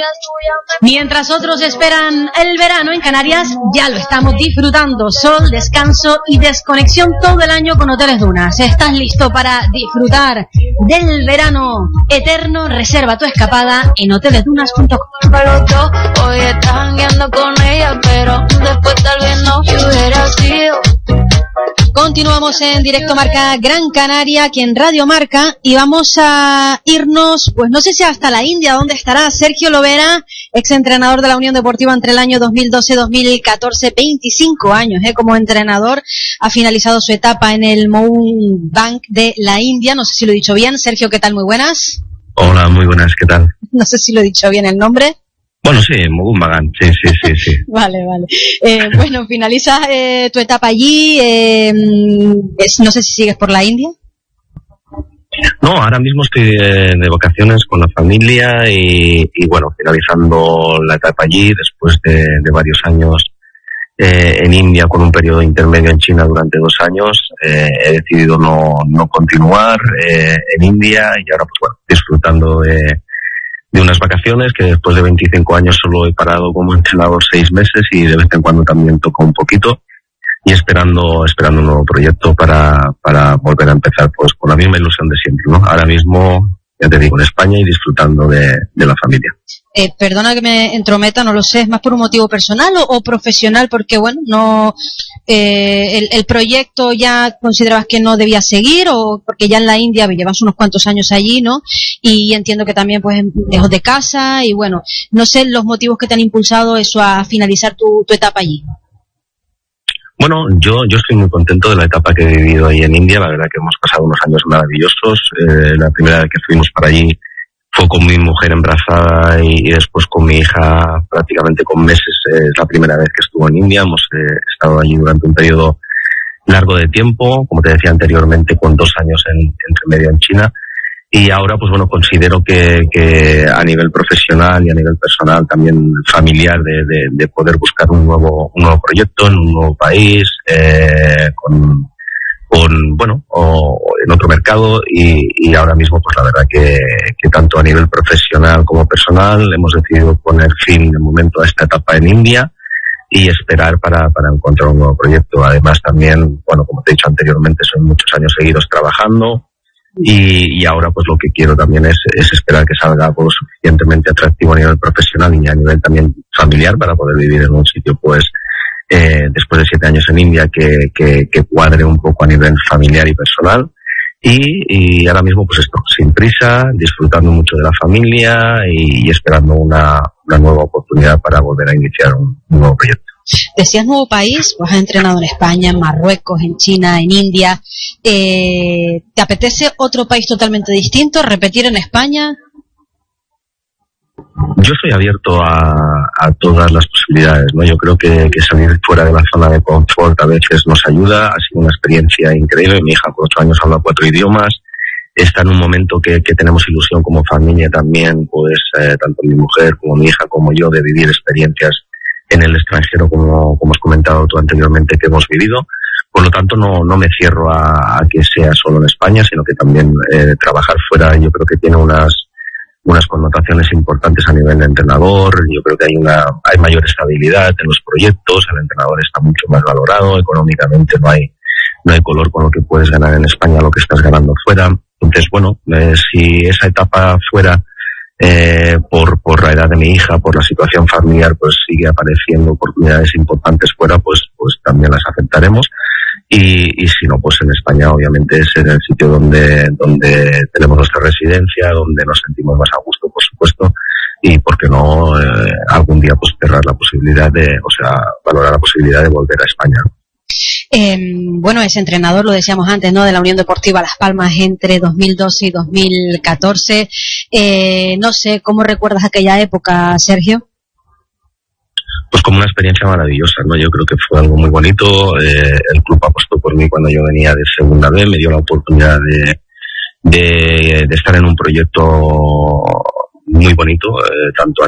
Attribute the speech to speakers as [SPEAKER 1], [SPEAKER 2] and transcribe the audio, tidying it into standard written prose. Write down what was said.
[SPEAKER 1] Mientras otros esperan el verano en Canarias, ya lo estamos disfrutando. Sol, descanso y desconexión todo el año con Hoteles Dunas. ¿Estás listo para disfrutar del verano eterno? Reserva tu escapada en hotelesdunas.com.
[SPEAKER 2] Hoy están guiando con ella, pero después tal vez no hubiera sido.
[SPEAKER 1] Continuamos en directo Marca Gran Canaria, aquí en Radio Marca, y vamos a irnos, pues no sé si hasta la India, ¿dónde estará Sergio Lovera, exentrenador de la Unión Deportiva entre el año 2012-2014, 25 años como entrenador, ha finalizado su etapa en el Mohun Bank de la India, no sé si lo he dicho bien. Sergio, ¿qué tal? Muy buenas.
[SPEAKER 3] Hola, muy buenas, ¿qué tal?
[SPEAKER 1] No sé si lo he dicho bien el nombre.
[SPEAKER 3] Bueno, sí, Mohun Bagan, sí.
[SPEAKER 1] Vale. Bueno, finalizas tu etapa allí, no sé si sigues por la India.
[SPEAKER 3] No, ahora mismo estoy de vacaciones con la familia y bueno, finalizando la etapa allí después de varios años en India con un periodo intermedio en China durante 2 años. He decidido no continuar en India y ahora pues bueno, disfrutando de unas vacaciones que después de 25 años solo he parado como entrenador 6 meses y de vez en cuando también toco un poquito y esperando un nuevo proyecto para volver a empezar pues con la misma ilusión de siempre, ¿no? Ahora mismo, ya te digo, en España y disfrutando de la familia.
[SPEAKER 1] Perdona que me entrometa, no lo sé, ¿es más por un motivo personal o profesional? Porque bueno, no el proyecto ya considerabas que no debía seguir, o porque ya en la India llevas unos cuantos años allí, ¿no? Y entiendo que también pues lejos de casa y bueno, no sé los motivos que te han impulsado eso a finalizar tu etapa allí.
[SPEAKER 3] Bueno, yo estoy muy contento de la etapa que he vivido ahí en India. La verdad que hemos pasado unos años maravillosos. La primera vez que fuimos para allí fue con mi mujer embarazada y después con mi hija prácticamente con meses. Es la primera vez que estuvo en India. Hemos estado allí durante un periodo largo de tiempo, como te decía anteriormente, con 2 años entre medio en China. Y ahora, pues bueno, considero que a nivel profesional y a nivel personal, también familiar, de poder buscar un nuevo proyecto en un nuevo país, con en otro mercado y ahora mismo, pues la verdad que tanto a nivel profesional como personal hemos decidido poner fin de momento a esta etapa en India y esperar para encontrar un nuevo proyecto. Además también, bueno, como te he dicho anteriormente, son muchos años seguidos trabajando. Y ahora pues lo que quiero también es esperar que salga algo suficientemente atractivo a nivel profesional y a nivel también familiar para poder vivir en un sitio pues después de 7 años en India que cuadre un poco a nivel familiar y personal y ahora mismo pues esto, sin prisa, disfrutando mucho de la familia y esperando una nueva oportunidad para volver a iniciar un nuevo proyecto.
[SPEAKER 1] Decías nuevo país, pues has entrenado en España, en Marruecos, en China, en India. ¿Te apetece otro país totalmente distinto? ¿Repetir en España?
[SPEAKER 3] Yo soy abierto a todas las posibilidades, ¿no? Yo creo que salir fuera de la zona de confort a veces nos ayuda. Ha sido una experiencia increíble. Mi hija con 8 años habla 4 idiomas. Está en un momento que tenemos ilusión como familia también, pues tanto mi mujer como mi hija como yo, de vivir experiencias en el extranjero, como has comentado tú anteriormente, que hemos vivido. Por lo tanto, no me cierro a que sea solo en España, sino que también trabajar fuera yo creo que tiene unas connotaciones importantes a nivel de entrenador. Yo creo que hay mayor estabilidad en los proyectos, el entrenador está mucho más valorado, económicamente no hay color con lo que puedes ganar en España, lo que estás ganando fuera. Entonces, bueno, si esa etapa fuera por la edad de mi hija, por la situación familiar, pues sigue apareciendo oportunidades importantes fuera, pues también las aceptaremos. Y si no, pues en España obviamente es en el sitio donde tenemos nuestra residencia, donde nos sentimos más a gusto, por supuesto, y por qué no algún día pues valorar la posibilidad de volver a España.
[SPEAKER 1] Bueno, es entrenador, lo decíamos antes, ¿no?, de la Unión Deportiva Las Palmas entre 2012 y 2014. No sé, ¿cómo recuerdas aquella época, Sergio?
[SPEAKER 3] Pues como una experiencia maravillosa, ¿no? Yo creo que fue algo muy bonito. El club apostó por mí cuando yo venía de segunda B, me dio la oportunidad de estar en un proyecto muy bonito, tanto